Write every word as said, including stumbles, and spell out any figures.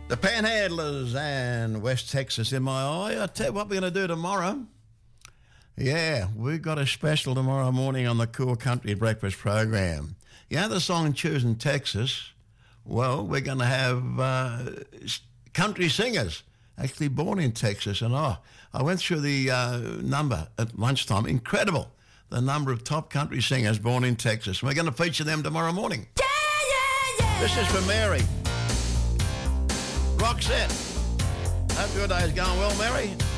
The Panhandlers and West Texas in my eye. I tell you what we're going to do tomorrow. Yeah, we've got a special tomorrow morning on the Cool Country Breakfast program. You know the song Choosing Texas? Well, we're going to have uh, country singers actually born in Texas. And oh, I went through the uh, number at lunchtime. Incredible, the number of top country singers born in Texas. We're going to feature them tomorrow morning. Yeah, yeah, yeah. This is for Mary. Roxette. Hope your day is going well, Mary.